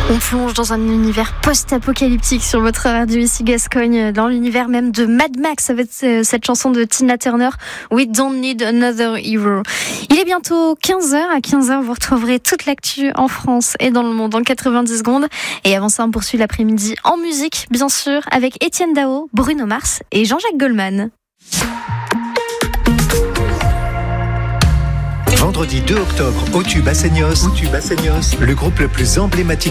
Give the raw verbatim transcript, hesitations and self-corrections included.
On plonge dans un univers post-apocalyptique sur votre radio ici Gascogne, dans l'univers même de Mad Max avec cette chanson de Tina Turner, We Don't Need Another Hero. Il est bientôt quinze heures. À quinze heures, vous retrouverez toute l'actu en France et dans le monde en quatre-vingt-dix secondes. Et avant ça, on poursuit l'après-midi en musique, bien sûr, avec Étienne Dao, Bruno Mars et Jean-Jacques Goldman. Vendredi deux octobre, au Tube à Seignos, le groupe le plus emblématique